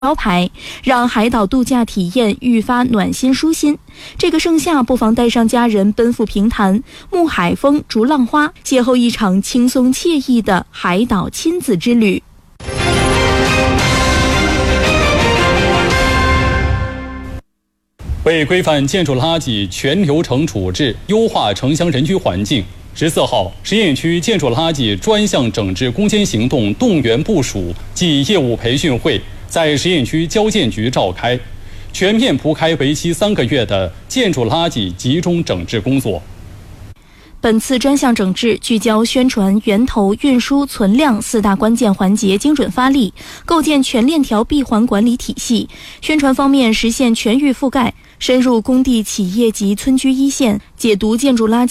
招牌，让海岛度假体验愈发暖心舒心。这个盛夏，不妨带上家人奔赴平潭，沐海风，逐浪花，邂逅一场轻松惬意的海岛亲子之旅。 为规范建筑垃圾全流程处置，优化城乡人居环境，14号，实验区建筑垃圾专项整治攻坚行动动员部署暨业务培训会在实验区交建局召开，全面铺开为期3个月的建筑垃圾集中整治工作。 本次专项整治聚焦宣传、源头、运输、存量4大关键环节精准发力，构建全链条闭环管理体系。宣传方面实现全域覆盖，深入工地、企业及村居一线，解读建筑垃圾